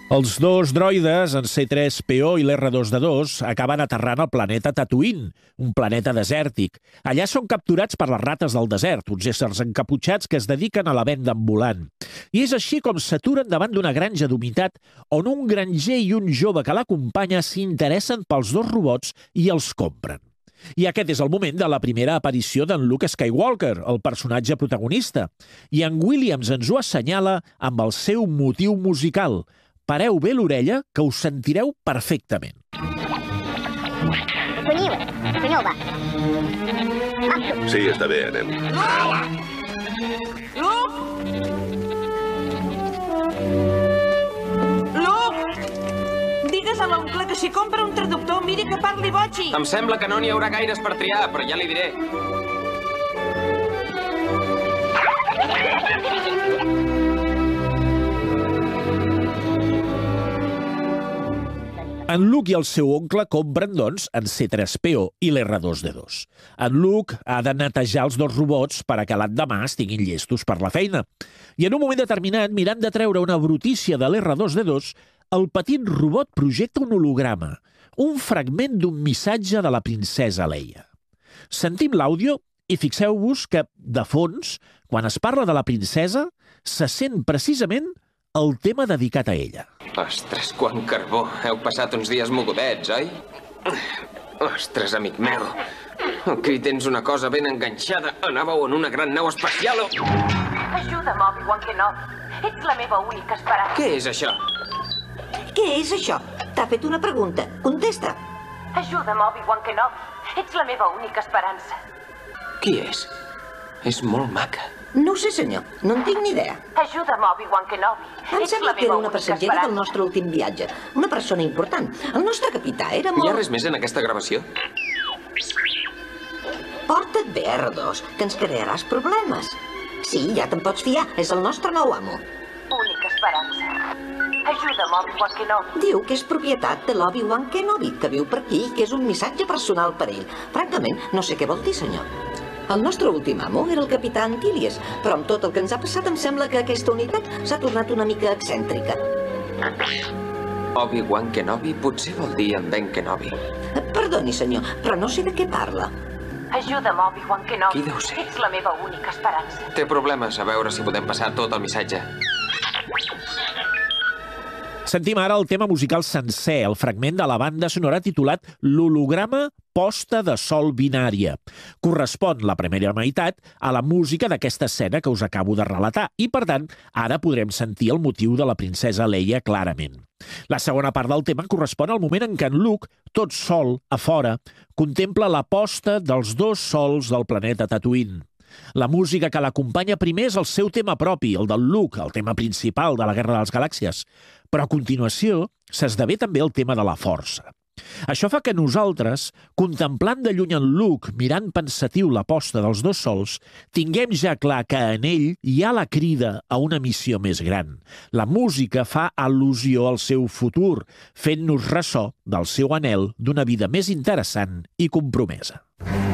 Els dos droides, en C-3PO i l'R2-D2, acaben aterrant al planeta Tatooine, un planeta desèrtic. Allà són capturats per les rates del desert, uns éssers encaputxats que es dediquen a la venda ambulant. I és així com s'aturen davant d'una granja d'humitat on un granger i un jove que l'acompanya s'interessen pels dos robots i els compren. I aquest és el moment de la primera aparició d'en Luke Skywalker, el personatge protagonista. I en Williams ens ho assenyala amb el seu motiu musical. Pareu bé l'orella, que us sentireu perfectament. Senyor, va. Sí, està bé, anem. Luke! Digues a l'oncle que si compra un traductor miri que parli botxi. Em sembla que no n'hi haurà gaires per triar, però ja li diré. En Luke i el seu oncle compren, doncs, en C-3PO i l'R2-D2. En Luke ha de netejar els dos robots per a que l'endemà estiguin llestos per la feina. I en un moment determinat, mirant de treure una brutícia de l'R2-D2, el petit robot projecta un holograma, un fragment d'un missatge de la princesa Leia. Sentim l'àudio i fixeu-vos que, de fons, quan es parla de la princesa, se sent precisament el tema dedicat a ella. Ostres, quant carbó. Heu passat uns dies mogudets, oi? Ostres, amic meu. Aquí tens una cosa ben enganxada. Anàveu en una gran nau espacial o... Ajuda'm, Obi-Wan Kenobi. Ets la meva única esperança. Què és això? Què és això? T'ha fet una pregunta. Contesta. Ajuda'm, Obi-Wan Kenobi. Ets la meva única esperança. Qui és? És molt maca. No ho sé, senyor. No en tinc ni idea. Ajuda'm, Obi-Wan Kenobi. Em sembla que era una passatgera del nostre últim viatge. Una persona important. El nostre capità era molt... Hi ha res més en aquesta gravació? Porta't bé, R2, que ens crearàs problemes. Sí, ja te'n pots fiar. És el nostre nou amo. Única esperança. Ajuda'm, Obi-Wan Kenobi. Diu que és propietat de l'Obi-Wan Kenobi, que viu per aquí i que és un missatge personal per ell. Francament, no sé què vol dir, senyor. El nostre últim amo era el capità Antilles, però amb tot el que ens ha passat em sembla que aquesta unitat s'ha tornat una mica excèntrica. Obi-Wan Kenobi potser vol dir en Ben Kenobi. Perdoni, senyor, però no sé de què parla. Ajuda'm, Obi-Wan Kenobi. Qui deu ser? Ets la meva única esperança. Té problemes, a veure si podem passar tot el missatge. Sentim ara el tema musical sencer, el fragment de la banda sonora titulat L'holograma posta de sol binària. Correspon la primera meitat a la música d'aquesta escena que us acabo de relatar i, per tant, ara podrem sentir el motiu de la princesa Leia clarament. La segona part del tema correspon al moment en què en Luke, tot sol, a fora, contempla la posta dels dos sols del planeta Tatooine. La música que l'acompanya primer és el seu tema propi, el del Luke, el tema principal de la Guerra de les Galàxies, però a continuació s'esdevé també el tema de la força. Això fa que nosaltres, contemplant de lluny en Luke, mirant pensatiu la posta dels dos sols, tinguem ja clar que en ell hi ha la crida a una missió més gran. La música fa al·lusió al seu futur, fent-nos ressò del seu anhel d'una vida més interessant i compromesa.